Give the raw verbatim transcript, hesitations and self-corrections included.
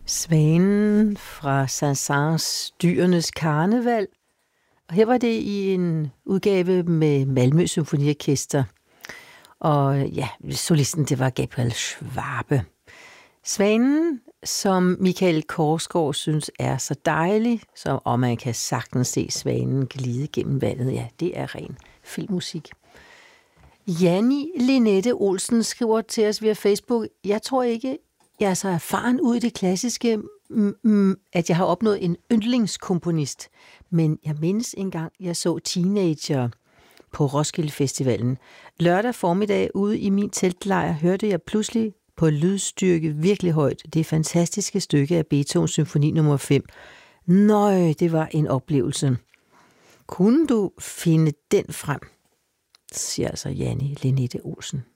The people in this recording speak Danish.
Svanen fra Saint-Saëns Dyrenes Karneval. Og her var det i en udgave med Malmø Symfoniorkester. Og ja, solisten, det var Gabriel Schwabe. Svanen, som Michael Korsgaard synes er så dejlig, så, og man kan sagtens se svanen glide gennem vandet. Ja, det er ren filmmusik. Janni Linette Olsen skriver til os via Facebook: Jeg tror ikke, jeg er så erfaren ud i det klassiske, at jeg har opnået en yndlingskomponist. Men jeg mindes engang, jeg så Teenager på Roskilde Festivalen. Lørdag formiddag ude i min teltlejr hørte jeg pludselig på lydstyrke virkelig højt det fantastiske stykke af Beethovens symfoni nummer fem. Nøj, det var en oplevelse. Kunne du finde den frem? Siger altså Janni Linette Olsen.